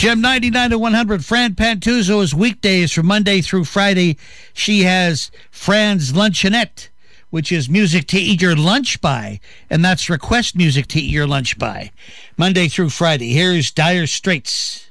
Gem 99 to 100. Fran Pantuzzo is weekdays from Monday through Friday. She has Fran's Luncheonette, which is music to eat your lunch by, and that's request music to eat your lunch by. Monday through Friday. Here's Dire Straits.